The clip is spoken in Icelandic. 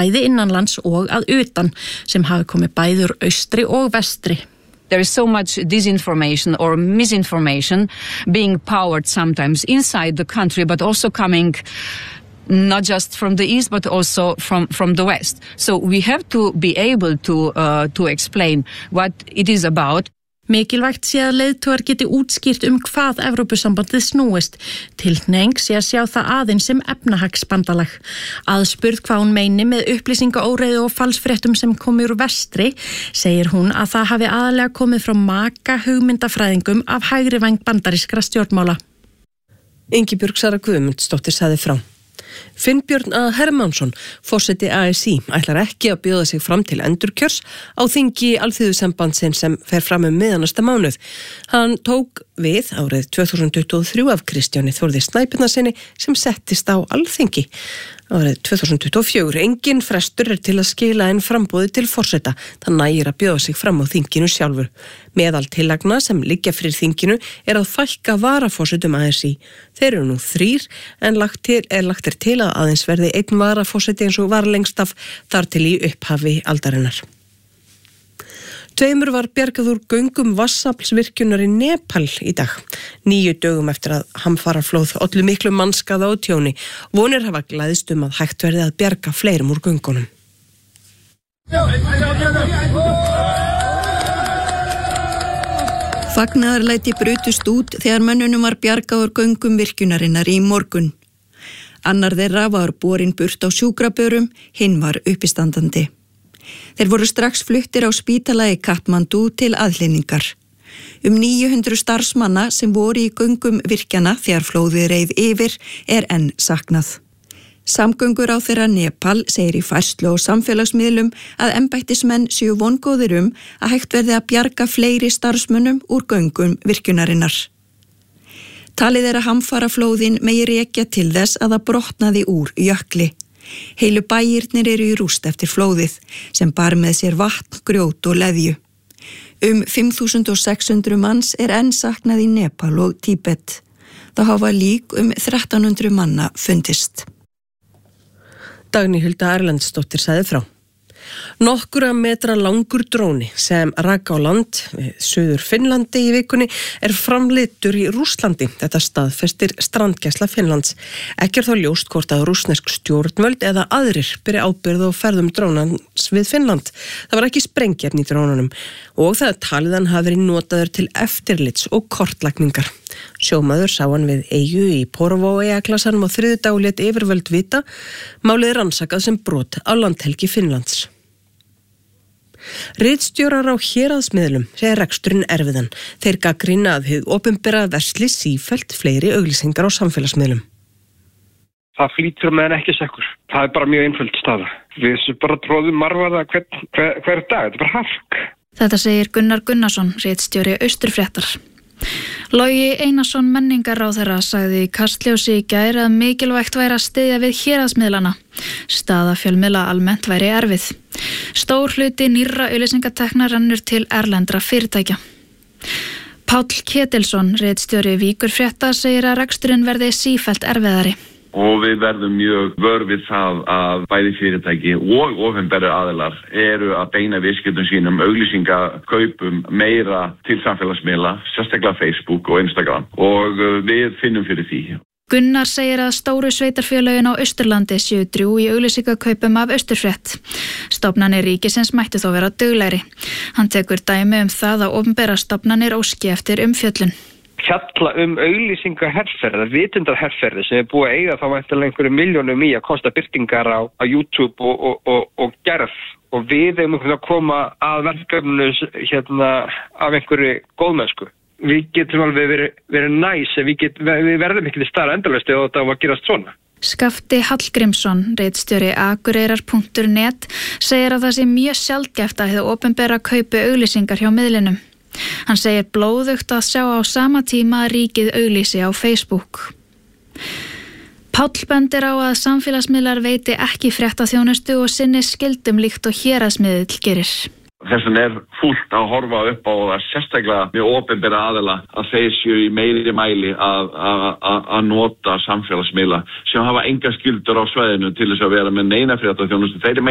bæði innanlands og að utan, sem hafi komið bæði úr austri og vestri. There is so much disinformation or misinformation being powered sometimes inside the country, but also coming not just from the east, but also from the west. So we have to be able to explain what it is about. Mikilvægt sé að leiðtogar geti útskýrt hvað Evrópusambandið snúist. Tilhneiging sé að sjá það aðeins sem efnahagsbandalag. Aðspurð hvað hún meini með upplýsingaóreiðu og falsfréttum sem komi úr vestri, segir hún að það hafi aðalega komið frá maka hugmyndafræðingum af hægri væng bandarískra stjórnmála. Ingibjörg Sara Guðmundsdóttir sagði frá. Finnbjörn A. Hermannsson, forseti ASÍ, ætlar ekki að bjóða sig fram til endurkjörs á þingi Alþýðusambandsins sem fer fram miðjanasta mánuð. Hann tók við árið 2023 af Kristjáni Þórði Snæbjarnarsyni sem settist á Alþingi. Árið 2024, engin frestur til að skila inn framboði til forseta, það nægir að bjóða sig fram á þinginu sjálfur. Meðal tillagna sem liggja fyrir þinginu að fækka varaforsetum ASÍ. Þeir eru nú 3 en lagt er til að aðeins verði einn varaforseti eins og var lengst af þar til í upphafi aldarinnar. 2 var bjargað úr göngum vatnsaflsvirkjunar í Nepal í dag. 9 dögum eftir að hamfaraflóð ollu miklu mannskaða og tjóni. Vonir hafa glæðst að hægt verði að bjarga fleirum úr göngunum. Fagnaðarlæti brutust út þegar mönnunum var bjargað úr göngum virkjunarinnar í morgun. Annar þeirra var borinn burt á sjúkrabörum, hinn var uppistandandi. Þeir voru strax fluttir á spítala í Katmandú til aðhlynningar. 900 starfsmanna sem voru í göngum virkjana þegar flóðið reið yfir enn saknað. Samgönguráðherra Nepal segir í færslu og samfélagsmiðlum að embættismenn séu vongóðir að hægt verði að bjarga fleiri starfsmönnum úr göngum virkjunarinnar. Talið að hamfaraflóðin megi rekja til þess að það brotnaði úr jökli. Heilu bæirnir eru í rúst eftir flóðið sem bar með sér vatn, grjót og leðju. 5.600 manns enn saknað í Nepal og Tíbet. Það hafa lík 1.300 manna fundist. Dagný Hulda Erlendsdóttir sagði frá. Nokkura metra langur dróni sem rak á land við suður Finnlandi í vikunni framleiddur í Rússlandi. Þetta staðfestir strandgæsla Finnlands. Ekki þó ljóst hvort að rússnesk stjórnvöld eða aðrir beri ábyrgð á ferðum drónans við Finnland. Það var ekki sprengjefni í drónunum og það talið hann hafi verið notaður til eftirlits og kortlagningar. Sjómaður sá hann við eyju í Porvóeyjaklasanum á þriðjudag og lét yfirvöld vita. Málið rannsakað sem brot á landhelgi Finnlands. Ritstjórar á héraðsmiðlum segir reksturinn erfiðan. Þeir gagnrýna að hið opinbera versli sífellt fleiri auglýsingar á samfélagsmiðlum. Það flýtur meðan ekki sekkur. Það bara mjög einföld staða. Við bara tróðum marvaða hver dag. Þetta bara hark. Þetta segir Gunnar Gunnarsson, ritstjóri Austurfréttar. Logi Einarsson menningarráðherra sagði í Kastljósi í gær að mikilvægt væri að styðja við héraðsmiðlana. Staða fjölmiðla almennt væri erfið. Stór hluti nýrra auglýsingatekna rennur til erlendra fyrirtækja. Páll Ketilsson, ritstjóri Víkurfrétta, segir að reksturinn verði sífellt erfiðari. Og við verðum mjög vör við það að bæði fyrirtæki og opinberir aðilar eru að beina viðskiptum sínum auglýsingakaupum meira til samfélagsmiðla, sérstaklega Facebook og Instagram og við finnum fyrir því. Gunnar segir að stóru sveitarfélögin á Austurlandi séu drjú í auglýsingakaupum af Austurfrétt. Stofnanir ríkisins mættu þó vera duglegri. Hann tekur dæmi það að opinberar stofnanir óski eftir umfjöllun. Fjalla auglýsingaherferð, vitundarherferði sem búið að eiga þá væntanlega einhverju milljónum í að kosta birtingar á YouTube og gerð. Og við eigum að koma að verkefninu af einhverju góðmennsku. Við getum alveg verið næs, við verðum ekki til starra endalaust og þetta var að gerast svona. Skafti Hallgrímsson, ritstjóri akureyrar.net, segir að það sé mjög sjaldgæft að hið opinbera kaupi auglýsingar hjá miðlinum. Hann segir blóðugt að sjá á sama tíma að ríkið auglýsi á Facebook. Páll bendir á að samfélagsmiðlar veiti ekki fréttaþjónustu og sinni skyldum líkt og héraðsmiðill gerir. Þess vegna fúlt að horfa upp á það sérstaklega með opinbera aðila að þeir séu í meiri mæli að nota samfélagsmiðla sem hafa enga skyldur á svæðinu til þess að vera með neina fréttaþjónustu. Þeir